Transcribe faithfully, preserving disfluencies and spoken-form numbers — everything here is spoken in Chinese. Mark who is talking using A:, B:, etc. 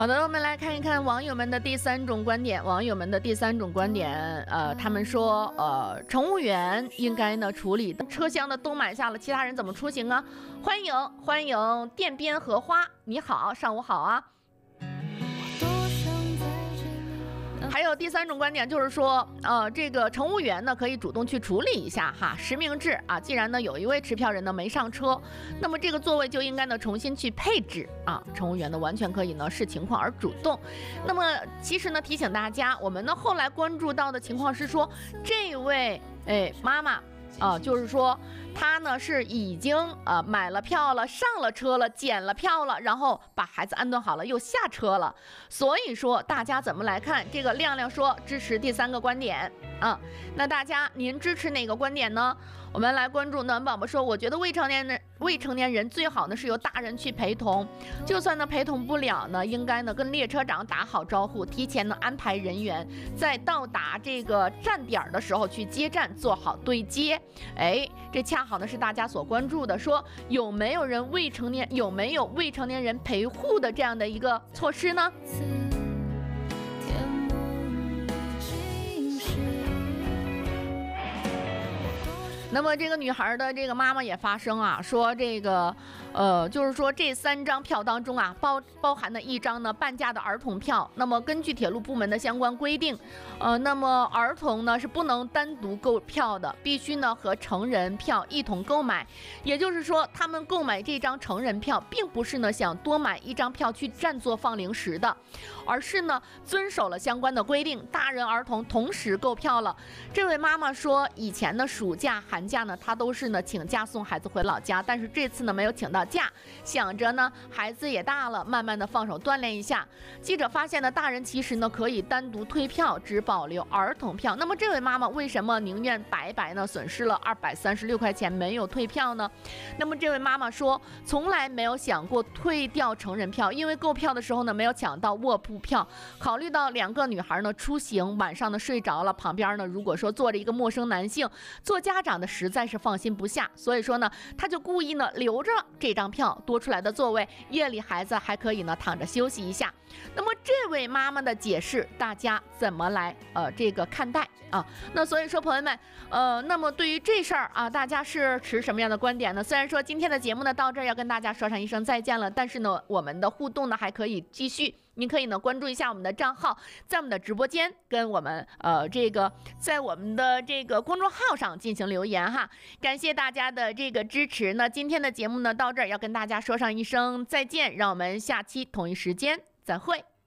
A: 好的，我们来看一看网友们的第三种观点。网友们的第三种观点，呃，他们说，呃，乘务员应该呢处理车厢的都买下了，其他人怎么出行啊？欢迎欢迎店边荷花，你好，上午好啊。还有第三种观点就是说，呃，这个乘务员呢可以主动去处理一下哈，实名制啊。既然呢有一位持票人呢没上车，那么这个座位就应该呢重新去配置啊。乘务员呢完全可以呢视情况而主动。那么其实呢提醒大家，我们呢后来关注到的情况是说，这位哎妈妈。啊、呃，就是说他呢是已经呃买了票了，上了车了，检了票了，然后把孩子安顿好了，又下车了。所以说大家怎么来看这个？亮亮说支持第三个观点啊，那大家您支持哪个观点呢？我们来关注暖宝宝说，我觉得未成年人未成年人最好呢是由大人去陪同，就算呢陪同不了呢，应该呢跟列车长打好招呼，提前呢安排人员，在到达这个站点的时候去接站，做好对接。哎，这恰好呢是大家所关注的，说有没有人未成年有没有未成年人陪护的这样的一个措施呢？那么这个女孩的这个妈妈也发声啊，说这个，呃，就是说这三张票当中啊，包包含了一张呢半价的儿童票。那么根据铁路部门的相关规定，呃，那么儿童呢是不能单独购票的，必须呢和成人票一同购买。也就是说，他们购买这张成人票，并不是呢想多买一张票去占座放零食的，而是呢遵守了相关的规定，大人儿童同时购票了。这位妈妈说，以前呢暑假寒寒假呢，他都是呢请假送孩子回老家，但是这次呢没有请到假，想着呢孩子也大了，慢慢的放手锻炼一下。记者发现呢，大人其实呢可以单独退票，只保留儿童票。那么这位妈妈为什么宁愿白白呢损失了二百三十六块钱没有退票呢？那么这位妈妈说，从来没有想过退掉成人票，因为购票的时候呢没有抢到卧铺票，考虑到两个女孩呢出行晚上呢睡着了，旁边呢如果说坐着一个陌生男性，做家长的实在是放心不下，所以说呢，他就故意呢留着这张票，多出来的座位，夜里孩子还可以呢躺着休息一下。那么这位妈妈的解释，大家怎么来呃这个看待啊？那所以说朋友们，呃，那么对于这事儿啊，大家是持什么样的观点呢？虽然说今天的节目呢到这儿要跟大家说上一声再见了，但是呢，我们的互动呢还可以继续。您可以呢关注一下我们的账号，在我们的直播间跟我们呃这个在我们的这个公众号上进行留言哈，感谢大家的这个支持。那今天的节目呢到这儿要跟大家说上一声再见，让我们下期同一时间再会。